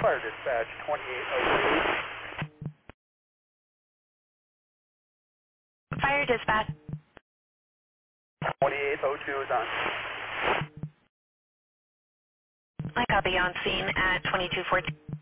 Fire dispatch 2802. Fire dispatch. 2802 is on. I copy on scene at 2214.